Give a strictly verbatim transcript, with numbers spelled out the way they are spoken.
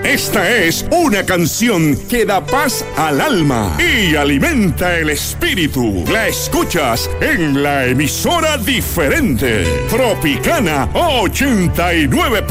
Esta es una canción que da paz al alma y alimenta el espíritu. La escuchas en la emisora diferente, Tropicana ochenta y nueve.